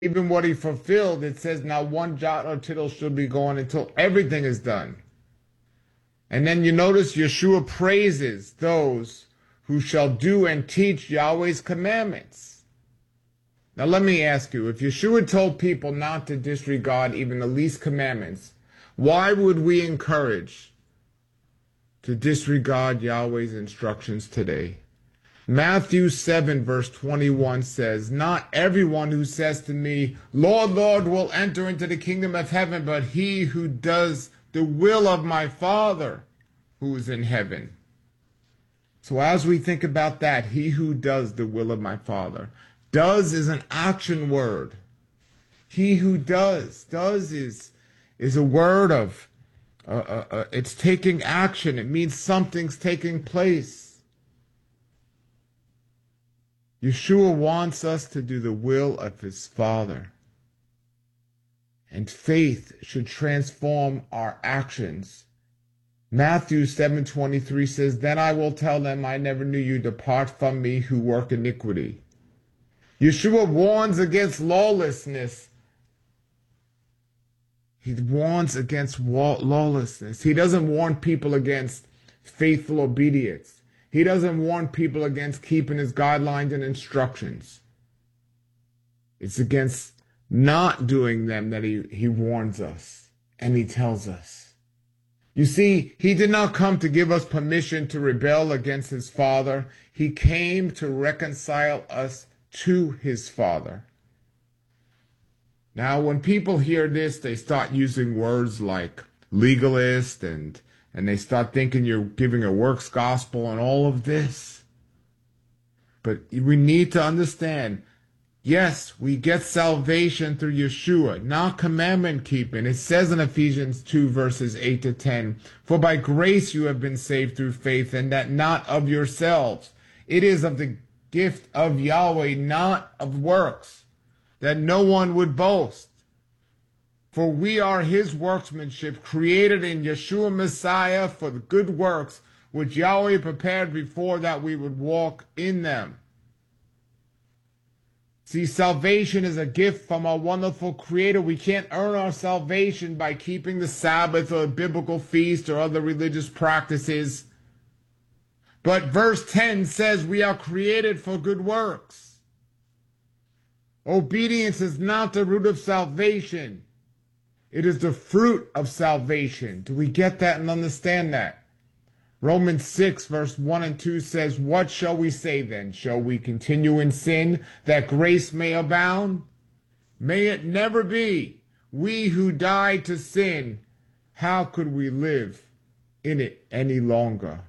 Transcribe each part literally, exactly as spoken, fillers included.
even what he fulfilled, it says not one jot or tittle should be gone until everything is done. And then you notice Yeshua praises those who shall do and teach Yahweh's commandments. Now let me ask you, if Yeshua told people not to disregard even the least commandments, why would we encourage to disregard Yahweh's instructions today? Matthew seven verse twenty-one says, not everyone who says to me, Lord, Lord, will enter into the kingdom of heaven, but he who does the will of my Father who is in heaven. So as we think about that, he who does the will of my Father. Does is an action word. He who does. Does is, is a word of, uh, uh, uh, it's taking action. It means something's taking place. Yeshua wants us to do the will of his Father. And faith should transform our actions. Matthew seven twenty-three says, then I will tell them, I never knew you. Depart from me who work iniquity. Yeshua warns against lawlessness. He warns against lawlessness. He doesn't warn people against faithful obedience. He doesn't warn people against keeping his guidelines and instructions. It's against not doing them that he, he warns us and he tells us. You see, he did not come to give us permission to rebel against his Father. He came to reconcile us to his Father. Now, when people hear this, they start using words like legalist and And they start thinking you're giving a works gospel and all of this. But we need to understand, yes, we get salvation through Yeshua, not commandment keeping. It says in Ephesians two, verses eight to ten, for by grace you have been saved through faith, and that not of yourselves. It is of the gift of Yahweh, not of works, that no one would boast. For we are his workmanship, created in Yeshua Messiah for the good works, which Yahweh prepared before that we would walk in them. See, salvation is a gift from our wonderful Creator. We can't earn our salvation by keeping the Sabbath or a biblical feast or other religious practices. But verse ten says we are created for good works. Obedience is not the root of salvation. It is the fruit of salvation. Do we get that and understand that? Romans six, verse one and two says, what shall we say then? Shall we continue in sin that grace may abound? May it never be. We who died to sin, how could we live in it any longer?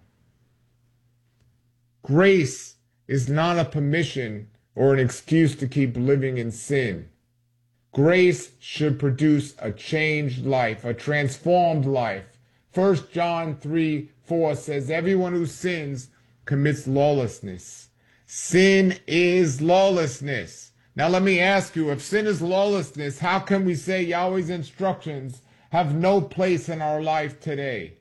Grace is not a permission or an excuse to keep living in sin. Grace should produce a changed life, a transformed life. First John three, four says, everyone who sins commits lawlessness. Sin is lawlessness. Now let me ask you, if sin is lawlessness, how can we say Yahweh's instructions have no place in our life today?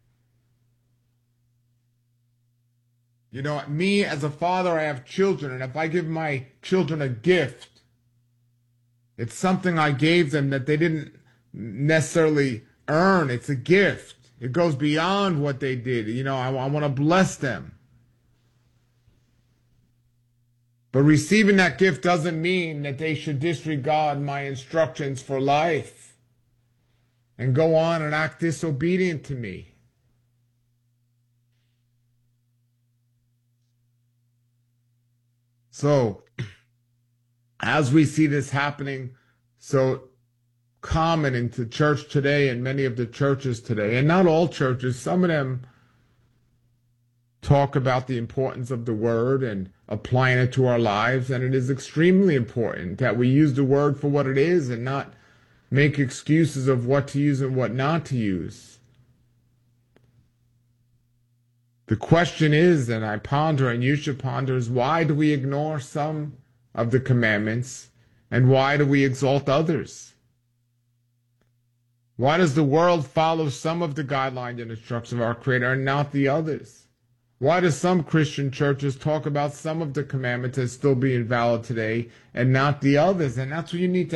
You know, me as a father, I have children, and if I give my children a gift, it's something I gave them that they didn't necessarily earn. It's a gift. It goes beyond what they did. You know, I, I want to bless them. But receiving that gift doesn't mean that they should disregard my instructions for life and go on and act disobedient to me. So, as we see this happening so common into church today and many of the churches today, and not all churches, some of them talk about the importance of the word and applying it to our lives, and it is extremely important that we use the word for what it is and not make excuses of what to use and what not to use. The question is, and I ponder and you should ponder, is why do we ignore some of the commandments, and why do we exalt others? Why does the world follow some of the guidelines and instructions of our Creator and not the others? Why do some Christian churches talk about some of the commandments as still being valid today and not the others? And that's what you need to